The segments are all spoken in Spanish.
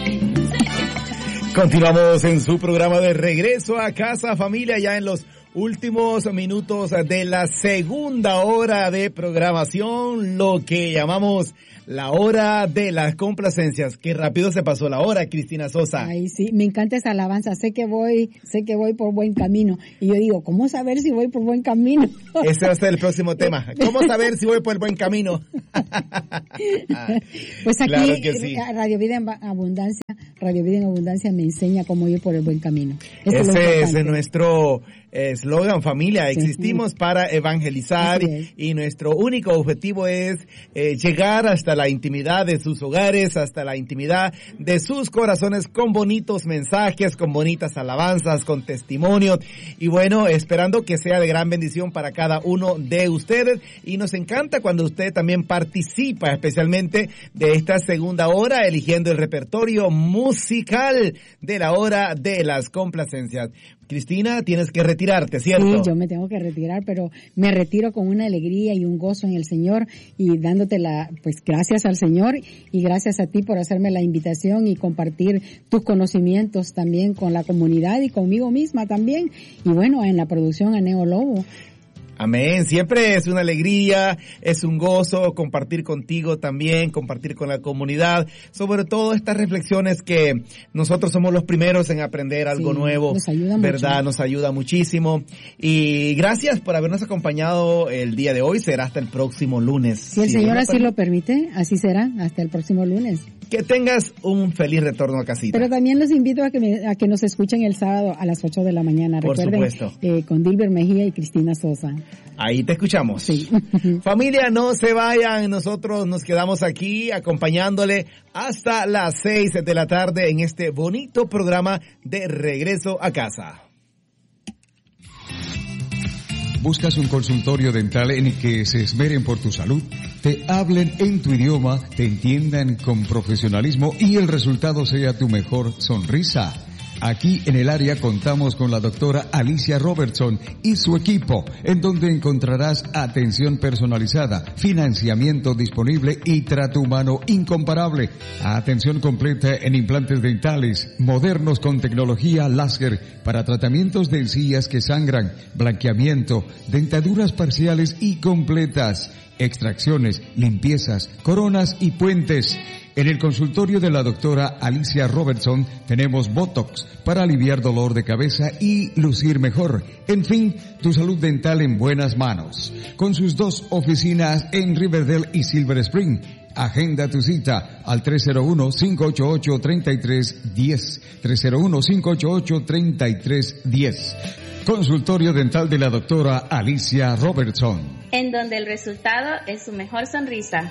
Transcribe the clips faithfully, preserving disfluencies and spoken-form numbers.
Continuamos en su programa de Regreso a Casa, familia, ya en los últimos minutos de la segunda hora de programación, lo que llamamos la hora de las complacencias. Qué rápido se pasó la hora, Cristina Sosa. Ay, sí, me encanta esa alabanza. Sé que voy, sé que voy por buen camino. Y yo digo, ¿cómo saber si voy por buen camino? Ese va a ser el próximo tema. ¿Cómo saber si voy por el buen camino? Pues aquí, claro que sí. Radio Vida en Abundancia, Radio Vida en Abundancia me enseña cómo ir por el buen camino. Eso Ese es, es nuestro eslogan, familia. Existimos sí. para evangelizar y nuestro único objetivo es eh, llegar hasta la intimidad de sus hogares, hasta la intimidad de sus corazones con bonitos mensajes, con bonitas alabanzas, con testimonios y bueno, esperando que sea de gran bendición para cada uno de ustedes y nos encanta cuando usted también participa especialmente de esta segunda hora eligiendo el repertorio musical de la hora de las complacencias. Cristina, tienes que retirarte, ¿cierto? Sí, yo me tengo que retirar, pero me retiro con una alegría y un gozo en el Señor y dándote la, pues gracias al Señor y gracias a ti por hacerme la invitación y compartir tus conocimientos también con la comunidad y conmigo misma también. Y bueno, en la producción a Neo Lobo. Amén. Siempre es una alegría, es un gozo compartir contigo también, compartir con la comunidad, sobre todo estas reflexiones que nosotros somos los primeros en aprender algo sí, nuevo, nos ayuda ¿verdad? Mucho. Nos ayuda muchísimo. Y gracias por habernos acompañado el día de hoy. Será hasta el próximo lunes. Si el si Señor así lo permite, así será hasta el próximo lunes. Que tengas un feliz retorno a casita. Pero también los invito a que me, a que nos escuchen el sábado a las ocho de la mañana. Por Recuerden, supuesto. Eh, con Dilber Mejía y Cristina Sosa. Ahí te escuchamos. Sí. Familia, no se vayan. Nosotros nos quedamos aquí acompañándole hasta las seis de la tarde en este bonito programa de Regreso a Casa. ¿Buscas un consultorio dental en el que se esmeren por tu salud? Te hablen en tu idioma, te entiendan con profesionalismo y el resultado sea tu mejor sonrisa. Aquí en el área contamos con la doctora Alicia Robertson y su equipo, en donde encontrarás atención personalizada, financiamiento disponible y trato humano incomparable. Atención completa en implantes dentales, modernos con tecnología láser para tratamientos de encías que sangran, blanqueamiento, dentaduras parciales y completas, extracciones, limpiezas, coronas y puentes. En el consultorio de la doctora Alicia Robertson tenemos Botox para aliviar dolor de cabeza y lucir mejor. En fin, tu salud dental en buenas manos. Con sus dos oficinas en Riverdale y Silver Spring. Agenda tu cita al tres cero uno, cinco ocho ocho, tres tres uno cero, tres cero uno, cinco ocho ocho, tres tres uno cero. Consultorio dental de la doctora Alicia Robertson. En donde el resultado es su mejor sonrisa.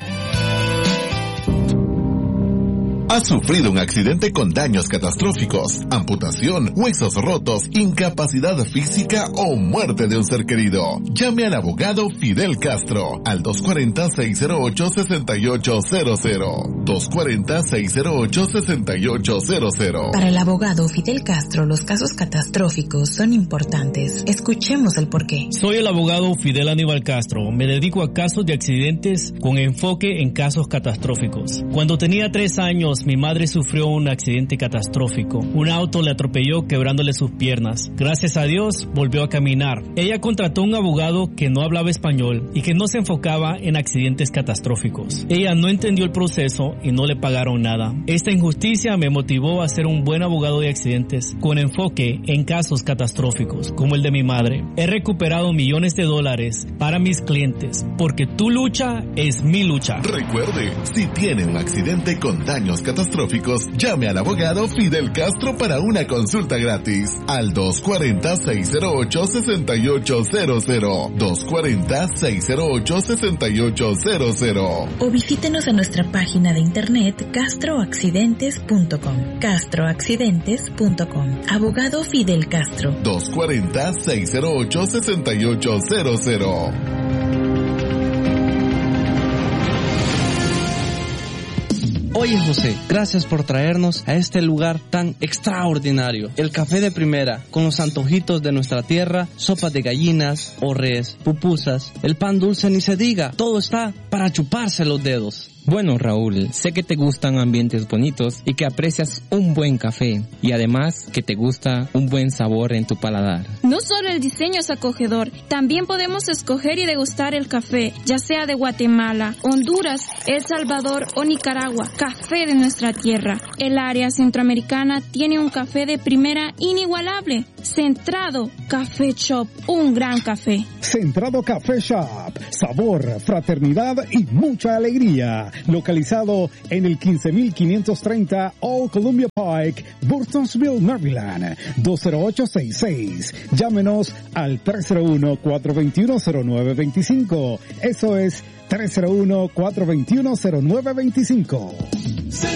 ¿Has sufrido un accidente con daños catastróficos, amputación, huesos rotos, incapacidad física o muerte de un ser querido? Llame al abogado Fidel Castro al dos cuatro cero, seis cero ocho, seis ocho cero cero. dos cuatro cero, seis cero ocho, seis ocho cero cero. Para el abogado Fidel Castro, los casos catastróficos son importantes. Escuchemos el porqué. Soy el abogado Fidel Aníbal Castro. Me dedico a casos de accidentes con enfoque en casos catastróficos. Cuando tenía tres años, mi madre sufrió un accidente catastrófico. Un auto le atropelló quebrándole sus piernas. Gracias a Dios, volvió a caminar. Ella contrató un abogado que no hablaba español y que no se enfocaba en accidentes catastróficos. Ella no entendió el proceso y no le pagaron nada. Esta injusticia me motivó a ser un buen abogado de accidentes con enfoque en casos catastróficos, como el de mi madre. He recuperado millones de dólares para mis clientes, porque tu lucha es mi lucha. Recuerde, si tiene un accidente con daños catastróficos, llame al abogado Fidel Castro para una consulta gratis al dos cuatro cero, seis cero ocho, seis ocho cero cero, dos cuatro cero, seis cero ocho, seis ocho cero cero. O visítenos en nuestra página de internet castro accidentes punto com. castro accidentes punto com. Abogado Fidel Castro. dos cuatro cero, seis cero ocho, seis ocho cero cero. Oye José, gracias por traernos a este lugar tan extraordinario. El café de primera, con los antojitos de nuestra tierra, sopas de gallinas, o res, pupusas, el pan dulce ni se diga, todo está para chuparse los dedos. Bueno, Raúl, sé que te gustan ambientes bonitos y que aprecias un buen café y además que te gusta un buen sabor en tu paladar. No solo el diseño es acogedor, también podemos escoger y degustar el café, ya sea de Guatemala, Honduras, El Salvador o Nicaragua, café de nuestra tierra. El área centroamericana tiene un café de primera inigualable. Centrado Café Shop, un gran café. Centrado Café Shop, sabor, fraternidad y mucha alegría. Localizado en el quince mil quinientos treinta Old Columbia Pike, Burtonsville, Maryland, dos cero ocho seis seis. Llámenos al tres cero uno, cuatro dos uno, cero nueve dos cinco. Eso es tres cero uno, cuatro dos uno, cero nueve dos cinco.